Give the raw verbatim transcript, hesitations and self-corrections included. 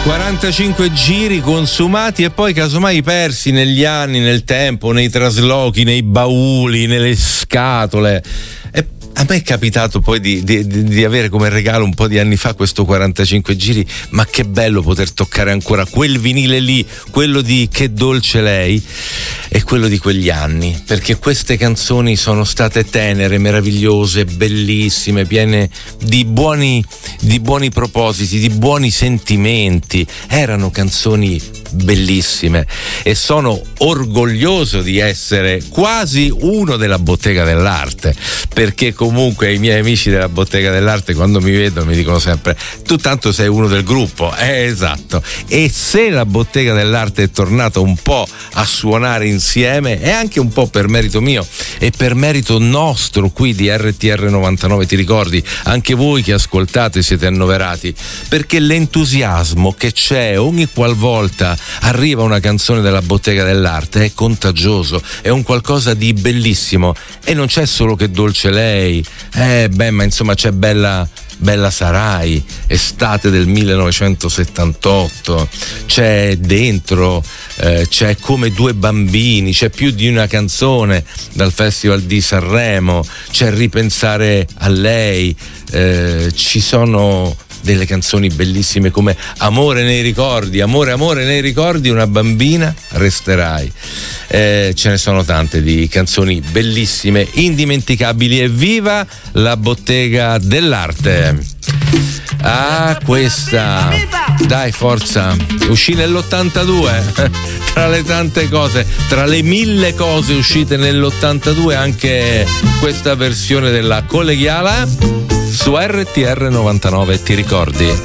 quarantacinque giri consumati e poi casomai persi negli anni, nel tempo, nei traslochi, nei bauli, nelle scatole. E a me è capitato poi di, di, di avere come regalo un po' di anni fa questo quarantacinque giri, ma che bello poter toccare ancora quel vinile lì, quello di Che dolce lei e quello di quegli anni, perché queste canzoni sono state tenere, meravigliose, bellissime, piene di buoni, di buoni propositi, di buoni sentimenti. Erano canzoni bellissime e sono orgoglioso di essere quasi uno della Bottega dell'Arte, perché comunque i miei amici della Bottega dell'Arte quando mi vedono mi dicono sempre: tu tanto sei uno del gruppo. Eh, esatto. E se la Bottega dell'Arte è tornata un po' a suonare insieme è anche un po' per merito mio e per merito nostro qui di R T R novantanove. Ti ricordi? Anche voi che ascoltate siete annoverati, perché l'entusiasmo che c'è ogni qualvolta arriva una canzone della Bottega dell'Arte è contagioso, è un qualcosa di bellissimo. E non c'è solo Che dolce lei, eh beh ma insomma c'è Bella Bella Sarai, estate del millenovecentosettantotto, c'è Dentro, eh, c'è Come due bambini, c'è Più di una canzone dal Festival di Sanremo, c'è Ripensare a lei, eh, ci sono delle canzoni bellissime come Amore nei ricordi, Amore amore nei ricordi, una bambina resterai. Eh, ce ne sono tante di canzoni bellissime, indimenticabili. E viva la Bottega dell'Arte. Ah, questa, dai, forza, uscì nell'ottantadue. Tra le tante cose, tra le mille cose uscite nell'ottantadue, anche questa versione della collegiala su R T R novantanove. Ti ricordi?